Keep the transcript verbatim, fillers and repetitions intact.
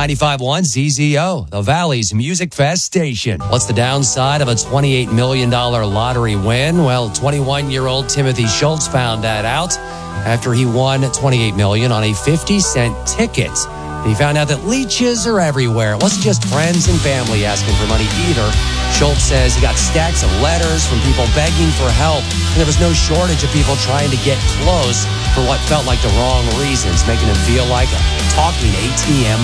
ninety-five point one Z Z O, the Valley's Music Fest station. What's the downside of a twenty-eight million dollars lottery win? Well, twenty-one-year-old Timothy Schultz found that out after he won twenty-eight million dollars on a fifty cent ticket. He found out that leeches are everywhere. It wasn't just friends and family asking for money either. Schultz says he got stacks of letters from people begging for help, and there was no shortage of people trying to get close for what felt like the wrong reasons, making him feel like a talking A T M